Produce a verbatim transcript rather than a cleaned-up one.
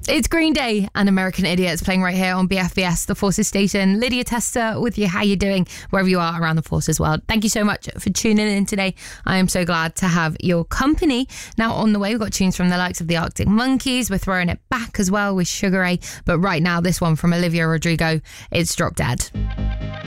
It's Green Day and American Idiots playing right here on B F B S, the Forces station. Lydia Tester with you. How you doing wherever you are around the Forces world? Thank you so much for tuning in today. I am so glad to have your company. Now on the way, we've got tunes from the likes of the Arctic Monkeys. We're throwing it back as well with Sugar Ray. But right now, this one from Olivia Rodrigo, it's Drop Dead.